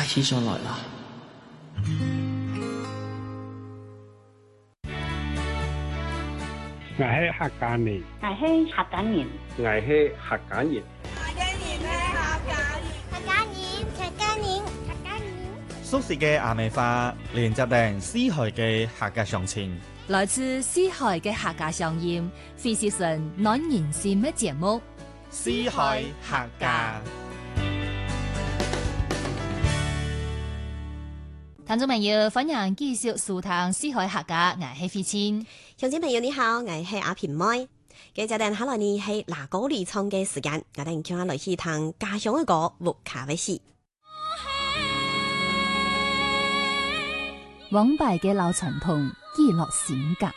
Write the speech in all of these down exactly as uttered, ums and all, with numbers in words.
快起上來啦！ 我係客家人， 我係客家人， 我係客家人， 客家人係客家人， 客家人，客家人，客家人。 熟悉嘅阿美花，連接定四海嘅客家鄉親， 來自四海嘅客家鄉音，非是純暖人心嘅節目。 四海客家。 聽眾朋友，歡迎繼續收聽四海客家，我係飛千。 鄉親朋友你好，我係阿平妹。今日等下來呢係拿歌離唱嘅時間，我哋叫下來去聽家鄉嘅歌《木卡威士》。 往敗嘅老傳統，記錄性格。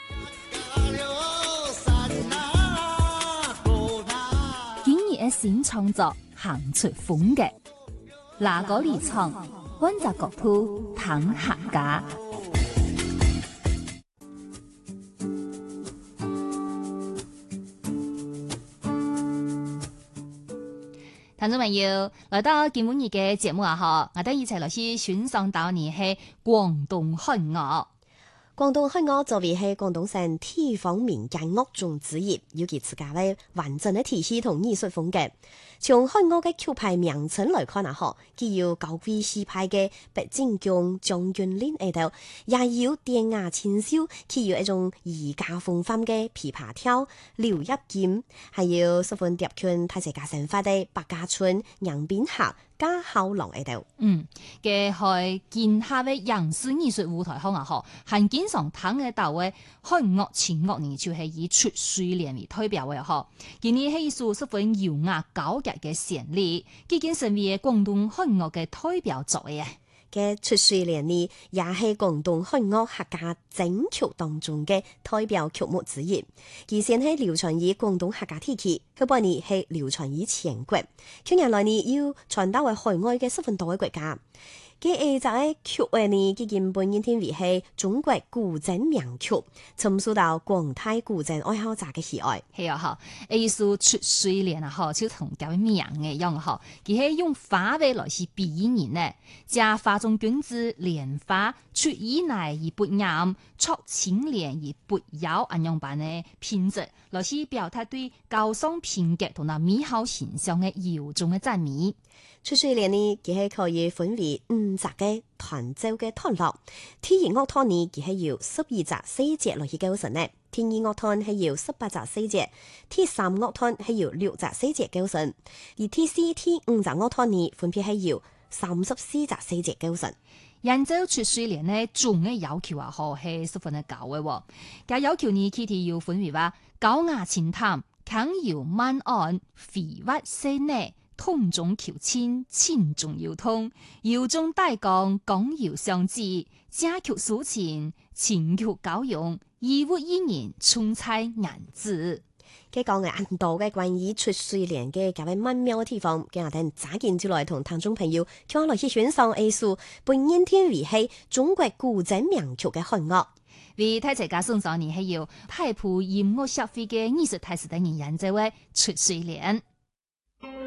今日嘅新創作，行出風格，拿歌離唱。溫習國鋪談客家，聽眾朋友來到今晚嘅節目啊！嗬，我哋一齊來去欣賞到呢係廣東漢樂。 廣東漢樂作為係廣東省地方民間樂種之一，有其自家嘅完整嘅體系同藝術風格。從漢樂嘅曲牌名稱來看啊，嗬，既有高貴氣派嘅白錦江將軍嶺喺度，也有典雅清秀，既有一種儒家風範嘅琵琶跳、柳葉劍，還有十分疊圈大隻家生發嘅百家村、楊邊客、家孝郎喺度。 嗯，嘅係建下嘅影視藝術舞台上啊，嗬，係經常睇嘅到嘅漢樂前樂呢，就係以出水蓮為代表嘅嗬。今年係一首十分優雅高雅嘅旋律，已經成為廣東漢樂嘅代表作嘅。 嘅出水蓮呢，也係廣東漢樂客家整曲當中嘅代表曲目之一。而先係流傳於廣東客家地區，佢本呢係流傳於全國，近年來呢要傳到為海外嘅十分多嘅國家。嘅誒就係曲為呢，佢根本已經為係中國古鎮名曲，尋受到廣大古鎮愛好者嘅喜愛。 係啊，哈！藝術出水蓮啊，嗬，就同咁名嘅樣嗬，佢係用花尾來去比喻人呢，將花中君子蓮花出以內而不艷，出清廉而不妖，咁樣版嘅品質，來去表達對高尚品格同埋美好形象嘅由衷嘅讚美。 出水蓮呢，佢係可以分為五集嘅團奏嘅段落。天然樂團呢，佢係要十二集四節來去構成呢；天二樂團係要十八集四節；天三樂團係要六集四節構成；而天四、天五集樂團呢，分別係要三十四集四節構成。 人造出水蓮呢，總嘅要求啊，嗬係十分嘅高嘅。嘅要求呢，佢哋要分為話高雅清淡、強柔慢按、肥滑細膩。通中求親，親中要通，由中帶剛，剛柔相濟，家曲抒情，情曲交融，義物依然，充彩顏字。 佢講嘅很多嘅關於出水蓮嘅較為曼妙嘅地方，今日等揸緊就來同聽眾朋友，叫來去欣賞藝術，本演天為係中國古鎮名曲嘅漢樂。 為大家送上呢係要太普音樂協會嘅藝術大使等人演奏嘅出水蓮。